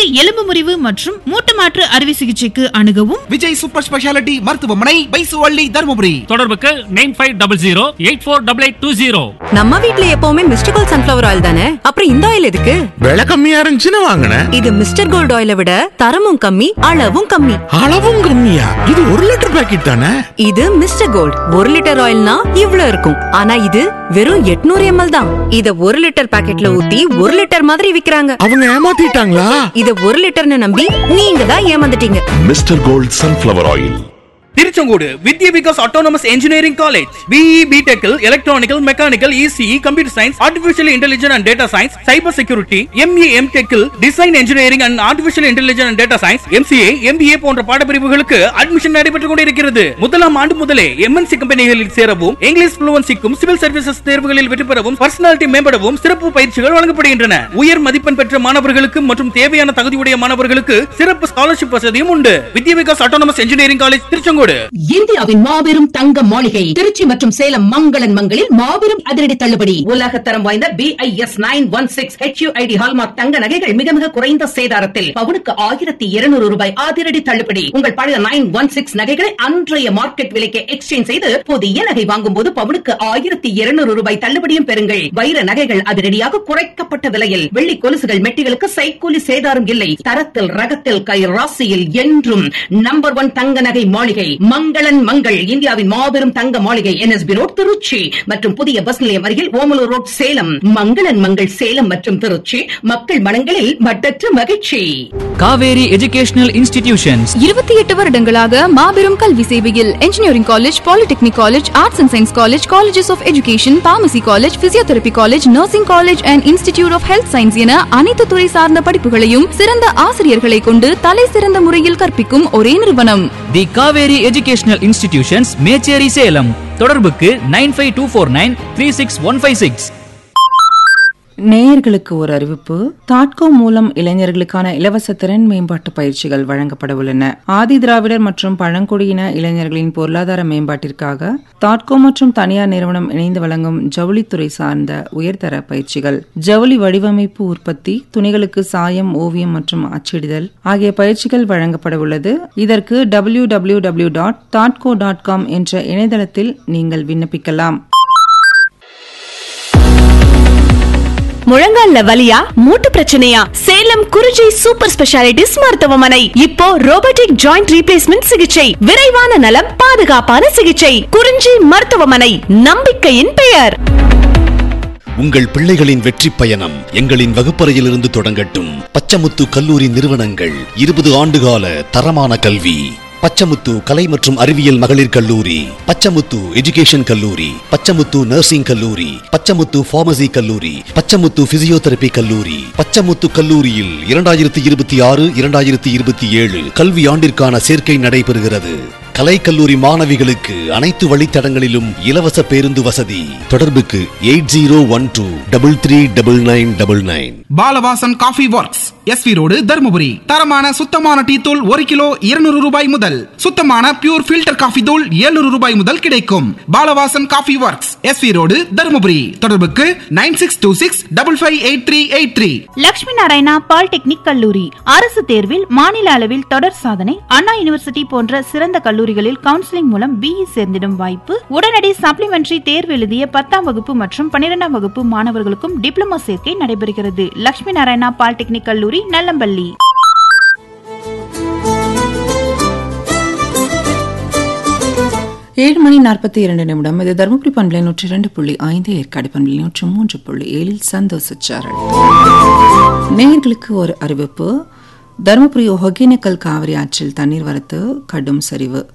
எலும்பு முறிவு மற்றும் மூட்டு மாற்று அறுவை சிகிச்சைக்கு அணுகவும் விஜய் சூப்பர் ஸ்பெஷாலிட்டி மருத்துவமனை, பைசுவள்ளி, தர்மபுரி. தொடர்புக்கு 9500848820. நம்ம வீட்ல எப்பவுமே மிஸ்டர் கோல்ட் சன்ஃபிளவர் ஆயில் தானே, அப்புறம் இந்த ஆயில் எதுக்கு? விலை கம்மியா இருந்துச்சுன்னு வாங்கினேன். இது மிஸ்டர் கோல்ட் ஆயிலை விட தரமும் கம்மி, அளவும் கம்மி. அளவும் கம்மியா? இது 1 லிட்டர் பாக்கெட் தானே? இது மிஸ்டர் கோல்ட் 1 லிட்டர் ஆயில்னா இவ்ளோ இருக்கும். ஆனா இது வெறும் 800 ml தான். இத 1 லிட்டர் பாக்கெட்ல ஊத்தி 1 லிட்டர் மாதிரி விக்கிறாங்க. அவங்க ஏமாத்திட்டாங்களா? இத 1 லிட்டர்னு நம்பி நீங்க தான் ஏமாந்துட்டீங்க. Mister gold sunflower oil. Tiruchengode Vidya Vikas autonomous engineering college. BE BTech electronical, mechanical, ECE, computer science, artificial intelligence and data science, cyber security, ME MTech design engineering and artificial intelligence and data science, MCA MBA போன்ற பாடப்பிரிவுகளுக்கு admission நடைபெற்றுக் கொண்டிருக்கிறது. முதலாம் ஆண்டு முதலே MNC கம்பெனிகளில் சேரவும், English ஃப்ளூவன்சிக்கும், civil services தேர்வுகளில் வெற்றி பெறவும், பர்சனாலிட்டி மேம்படவும் சிறப்பு பயிற்சிகள் வழங்கப்படுகின்றன. உயர் மதிப்பெண் பெற்ற மாணவர்களுக்கு மற்றும் தேவையான தகுதியுடைய மாணவர்களுக்கு சிறப்பு ஸ்காலர்ஷிப் வசதியும் உண்டு. வித்யா Vikas autonomous engineering college Tiruchengode. இந்தியாவின் மாபெரும் தங்க மாளிகை திருச்சி மற்றும் சேலம் மங்களன் மங்களில் மாபெரும் அதிரடி தள்ளுபடி. உலகத்தரம் வாய்ந்த BIS 916 HUID ஹால்மார்க் தங்க நகைகள் மிக மிக குறைந்த சேதாரத்தில் பவுனுக்கு 1200 ரூபாய் அதிரடி தள்ளுபடி. உங்கள் பழைய 916 நகைகளை அன்றைய மார்க்கெட் விலைக்கு எக்ஸ்சேஞ்ச் செய்து புதிய நகை வாங்கும் போது பவுனுக்கு 1200 ரூபாய் தள்ளுபடியும் பெறுங்கள். வைர நகைகள் அதிரடியாக குறைக்கப்பட்ட விலையில், வெள்ளி கொலுசுகள், மெட்டிகளுக்கு சைக்கூலி சேதாரம் இல்லை. தரத்தில், ரகத்தில், கை ராசியில் என்றும் நம்பர் 1 தங்க நகை மாளிகை மங்களன் மங்கள். இந்தியாவின் மாபெரும் தங்க மாளிகை NSB ரோட் திருச்சி மற்றும் புதிய பஸ் நிலையம் அருகில் ஓமலூர் ரோட் சேலம். மங்களன் மங்கள் சேலம் மற்றும் திருச்சி, மக்கள் மனங்களில் மட்டற்ற மகிழ்ச்சி. காவேரி எஜுகேஷனல் இன்ஸ்டிடியூஷன்ஸ் 28 வருடங்களாக மாபெரும் கல்வி சேவையில் engineering college, polytechnic college, arts and science college, colleges of education, pharmacy college, physiotherapy college, nursing college and institute of health science என அனைத்து துறை சார்ந்த படிப்புகளையும் சிறந்த ஆசிரியர்களை கொண்டு தலை சிறந்த முறையில் கற்பிக்கும் ஒரே நிறுவனம் தி காவேரி எஜுகேஷனல் இன்ஸ்டிடியூஷன்ஸ், மேச்சேரி, சேலம். தொடர்புக்கு 9524936156. நேயர்களுக்கு ஒரு அறிவிப்பு. தாட்கோ மூலம் இளைஞர்களுக்கான இலவச திறன் மேம்பாட்டு பயிற்சிகள் வழங்கப்பட உள்ளன. ஆதி திராவிடர் மற்றும் பழங்குடியின இளைஞர்களின் பொருளாதார மேம்பாட்டிற்காக தாட்கோ மற்றும் தனியார் நிறுவனம் இணைந்து வழங்கும் ஜவுளித்துறை சார்ந்த உயர்தர பயிற்சிகள். ஜவுளி வடிவமைப்பு, உற்பத்தி, துணிகளுக்கு சாயம், ஓவியம் மற்றும் அச்சிடுதல் ஆகிய பயிற்சிகள் வழங்கப்பட உள்ளது. இதற்கு www.thoughtco.com என்ற இணையதளத்தில் நீங்கள் விண்ணப்பிக்கலாம். முழங்கால்ல வலியா, மூட்டு பிரச்சனையா? சேலம் குறிஞ்சி சூப்பர் ஸ்பெஷாலிட்டிஸ் மருத்துவமனை இப்போ ரோபோட்டிக் ஜாயிண்ட் ரீப்ளேஸ்மெண்ட் சிகிச்சை, விரைவான நலம், பாதுகாப்பான சிகிச்சை. குறிஞ்சி மருத்துவமனை, நம்பிக்கையின் பெயர். உங்கள் பிள்ளைகளின் வெற்றி பயணம் எங்களின் வகுப்பறையிலிருந்து தொடங்கட்டும். பச்சமுத்து கல்லூரி நிறுவனங்கள் 20 ஆண்டுகால தரமான கல்வி. பச்சமுத்து கலை மற்றும் அறிவியல் மகளிர் கல்லூரி, பச்சமுத்து எஜுகேஷன் கல்லூரி, பச்சமுத்து நர்சிங் கல்லூரி, பச்சமுத்து பார்மசி கல்லூரி, பச்சமுத்து பிசியோதெரபி கல்லூரி. பச்சமுத்து கல்லூரியில் 2026-2027 கல்வி ஆண்டிற்கான சேர்க்கை நடைபெறுகிறது. கலை கல்லூரி மாணவிகளுக்கு அனைத்து வழித்தடங்களிலும் இலவச பேருந்து வசதி. தொடர்புக்கு 8012339999. Balavasan coffee works, SV road, Dharmapuri. தரமான சுத்தமான டீ தூள் 1 கிலோ 200 ரூபாய் முதல், சுத்தமான பியூர் ஃபில்டர் காஃபி தூள் 700 ரூபாய் முதல் கிடைக்கும். Balavasan coffee works, SV road, Dharmapuri. தொடர்புக்கு 9626558383. லட்சுமி நாராயணா பாலிடெக்னிக் கல்லூரி அரசு தேர்வில் மாநில அளவில் தொடர் சாதனை, அண்ணா யூனிவர்சிட்டி போன்ற சிறந்த கல்லூரிகளில் கவுன்சிலிங் மூலம் BE சேர்ந்திடும் வாய்ப்பு. உடனடி சப்ளிமெண்டரி தேர்வு எழுதிய 10ஆம் வகுப்பு மற்றும் 12ஆம் வகுப்பு மாணவர்களுக்கும் டிப்ளமோ சேர்க்கை நடைபெறுகிறது. லட்சுமி நாராயணா பாலிடெக்னிக் கல்லூரி, நல்லம்பள்ளி. ஏழு மணி 42 நிமிடம். இது தருமபுரி பண்பலை 102.5, ஏற்காடு பண்பலை 103.7 சந்தோஷ சாரல். நேயர்களுக்கு ஒரு அறிவிப்பு. தருமபுரி ஒகேனக்கல் காவிரி ஆற்றில் தண்ணீர் வரத்து கடும் சரிவு.